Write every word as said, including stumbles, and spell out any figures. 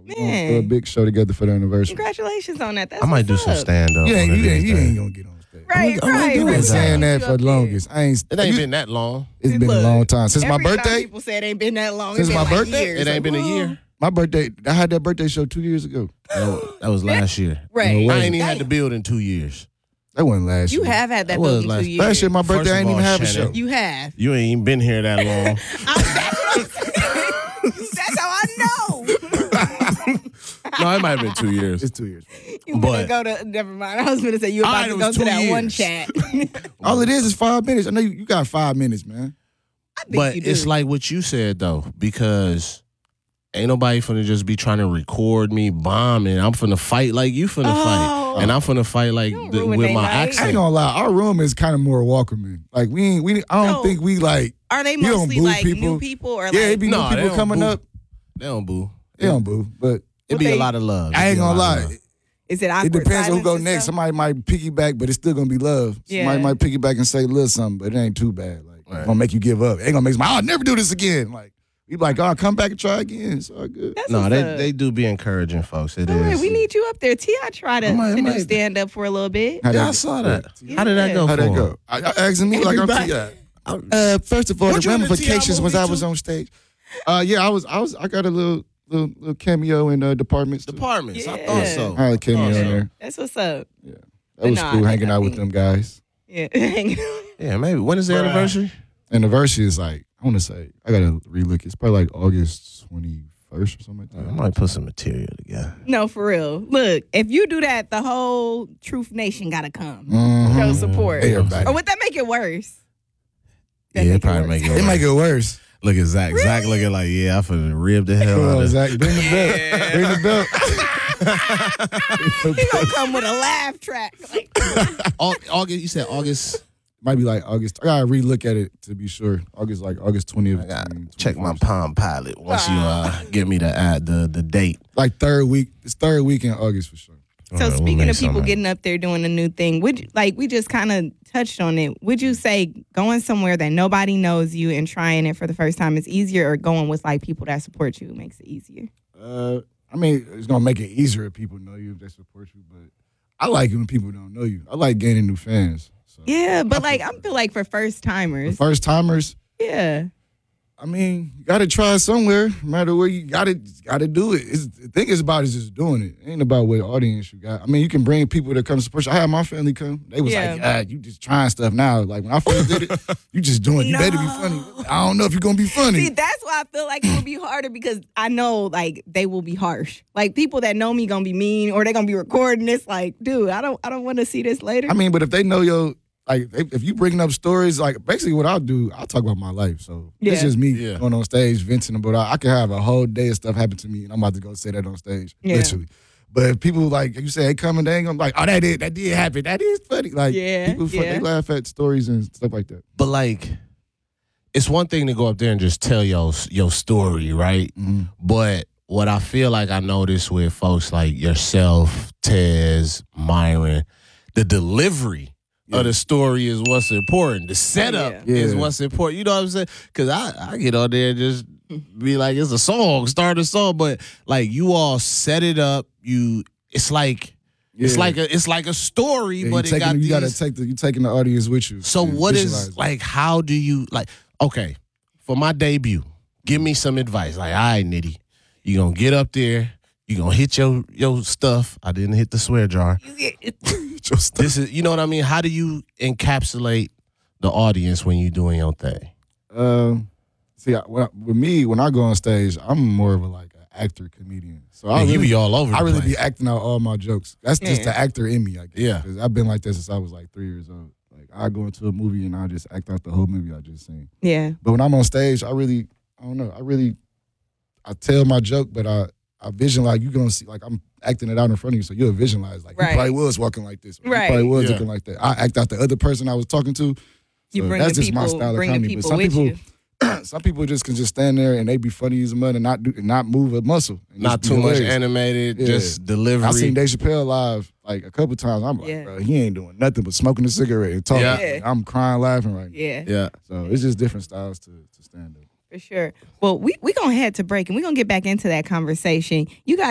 We're going to do a big show together for the anniversary. Congratulations on that. That's I might do some stand up. You ain't, you ain't, you ain't going to get on stage. Right, I'm, right. I've been saying that for the longest. I ain't. It ain't you, been that long. It's been Look, a long time. Since my every time birthday? people say it ain't been that long. Since It's my been like birthday? years. It ain't been a Like, year. My birthday, I had that birthday show two years ago. That, that was last year. Right. No I way. ain't even had to build in two years. That wasn't last You year. have had that That was building last- two years. Last year, my birthday, First I of ain't even all, have a Shannon, show. You have. You ain't even been here that long. I'm, that's what I'm saying. That's how I know. No, it might have been two years. It's two years. You But- better go to. Never mind. I was going to say you All about right, to it go was to two that one years. chat. All it is is five minutes. I know you, you got five minutes, man. I think But you do. it's like what you said, though, because ain't nobody finna just be trying to record me bombing. I'm finna fight like you finna Oh. fight. And I'm finna fight like Don't the, ruin with they my night. I ain't accent. gonna lie. Our room is kind of more welcoming. Like we ain't. We. I don't So, think we like. Are they you don't mostly boo like people. new people or Yeah, like? it be Nah, new they people don't coming boo. up. They don't boo. They don't boo, but It What be they- a lot of love. I It ain't be a gonna lot of lie. love. Is it It awkward? depends on who silence go and next. stuff? Somebody might piggyback, but it's still gonna be love. Yeah. Somebody might piggyback and say a little something, but it ain't too bad. Like Right. it's gonna make you give up. It ain't gonna make somebody, I'll never do this again. Like we be like, oh, come back and try again. It's all good. That's No, what's they up. they do be encouraging folks. It All right, is. we need you up there. T, I try to, I might- I to do might- stand up for a little bit. How Yeah, that I go? saw that. Yeah. How did that go How for that him? go? I, I asking me like I'm Everybody- T I. Uh, first of all, Weren't the you in the T I ramifications was movie I was too? on stage. Uh, yeah, I was. I was. I got a little little, little cameo in uh, departments. Too. Departments. I Yeah. thought so. I had a cameo Thought in so. there. That's what's up. That was Nah, cool I- hanging I out with think- them guys. Yeah. Yeah, maybe. When is the anniversary? Anniversary is like I want to say I gotta relook. It's probably like August twenty first or something like I that. might put some material together. No, for real. Look, if you do that, the whole Truth Nation gotta come. Mhm. Show support. Everybody. Or would that make it worse? That Yeah, make it probably worse. make it It worse. make it worse. Look at Zach. Zach looking like, yeah, I'm finna rib the hell Come out on, of Zach, bring the belt. Bring the belt. He gonna come with a laugh track. Like, Au- August, you said August. Might be like August. I gotta relook at it to be sure. August like August twentieth. I got check my Palm Pilot once you uh give me the uh, the the date. Like third week. It's third week in August for sure. so All right, we'll speaking make of people something. getting up there doing a new thing, would you, like we just kind of touched on it. Would you say going somewhere that nobody knows you and trying it for the first time is easier, or going with like people that support you makes it easier? Uh, I mean, it's gonna make it easier if people know you, if they support you. But I like it when people don't know you. I like gaining new fans. So. Yeah, but like I feel like for first The timers, first timers, yeah. I mean, you got to try somewhere. No matter where you got to, got to do it. It's, the thing is about is just doing it. It ain't about what audience you got. I mean, you can bring people to come support you. I had my family come. They was Yeah. like, ah, you just trying stuff now. Like when I first did it, you just doing. You better be No. funny. I don't know if you're gonna be funny. See, that's why I feel like it would be harder because I know like they will be harsh. Like people that know me gonna be mean or they gonna be recording this. Like, dude, I don't, I don't want to see this later. I mean, but if they know your, like, if, if you bringing up stories, like, basically what I'll do, I'll talk about my life. So Yeah. it's just me Yeah. going on stage, venting about. I, I can have a whole day of stuff happen to me, and I'm about to go say that on stage, Yeah. literally. But if people like you say, hey, coming, they ain't gonna be like, oh, that did, that did happen. That is funny. Like, Yeah, people, fun- yeah. they laugh at stories and stuff like that. But like, it's one thing to go up there and just tell your your story, right? Mhm. But what I feel like I noticed with folks like yourself, Tez, Myron, the delivery of the story is what's important. The setup yeah. is Yeah. what's important. You know what I'm saying? Because I, I get on there and just be like, it's a song, start a song. But like you all set it up. You, it's like, it's Yeah. like a, it's like a story, Yeah, but you it got taking, you gotta these- take the, you taking the audience with you. So and what visualize is it. like? How do you like? Okay, for my debut, give me some advice. Like, all right, Nitty, you gonna get up there, you gonna hit your your stuff. I didn't hit the swear jar. Your stuff. This is, you know what I mean. How do you encapsulate the audience when you doing your thing? Um, see, I, when I, with me, when I go on stage, I'm more of a like an actor comedian. So I And you really, be all over. The I really place. be acting out all my jokes. That's just Yeah. the actor in me, I guess. Yeah. 'Cause I've been like that since I was like three years old. Like I go into a movie and I just act out the whole movie I just seen. yeah, But when I'm on stage, I really, I don't know, I really, I tell my joke, but I, I visualize you gonna see like I'm acting it out in front of you, so you'll visualize like Right. you probably was walking like this, or Right. you probably was Yeah. looking like that. I act out the other person I was talking to. you So bring that's the just my people, style of bring the comedy. But people some with people, you. some people just can just stand there and they be funny as a mud and not do, and not move a muscle. and Not just be too much hilarious. animated, Yeah. just delivery. I seen Dave Chappelle live like a couple times. I'm like, Yeah. bro, he ain't doing nothing but smoking a cigarette and talking. Yeah. Yeah. I'm crying, laughing right now. Yeah, yeah. So it's just different styles to, to stand up. for sure. Well, we we gonna head to break and we gonna get back into that conversation. You guys.